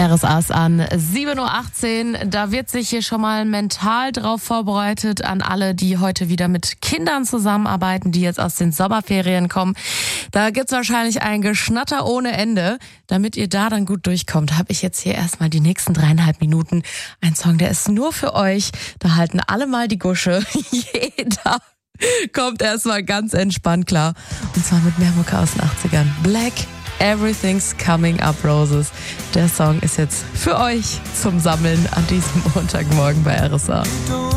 RSA ist an 7.18 Uhr. Da wird sich hier schon mal mental drauf vorbereitet an alle, die heute wieder mit Kindern zusammenarbeiten, die jetzt aus den Sommerferien kommen. Da gibt's wahrscheinlich ein Geschnatter ohne Ende. Damit ihr da dann gut durchkommt, habe ich jetzt hier erstmal die nächsten 3,5 Minuten einen Song, der ist nur für euch. Da halten alle mal die Gusche. Jeder kommt erstmal ganz entspannt klar. Und zwar mit mehr Mucke aus den 80ern. Black, Everything's Coming Up Roses. Der Song ist jetzt für euch zum Sammeln an diesem Montagmorgen bei RSA.